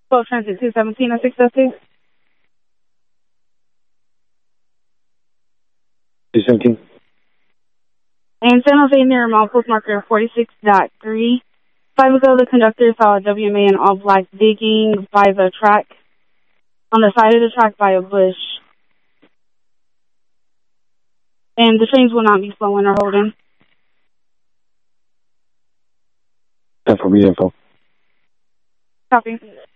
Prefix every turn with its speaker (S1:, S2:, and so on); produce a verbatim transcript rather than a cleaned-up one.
S1: twelve Transit two seventeen at six oh two.
S2: two seventeen.
S1: And San Jose near mile postmarker forty-six point three. Five ago, the conductor saw a W M A in all black digging by the track, on the side of the track by a bush. And the trains will not be slowing or holding.
S2: That's for me info.
S1: Copy.